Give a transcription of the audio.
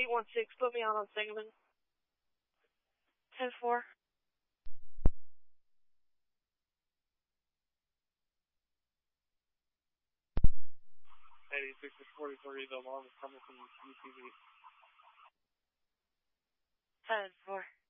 816, put me on Sangamon. 10-4. 86 to 43, the alarm is coming from UTV. 10-4.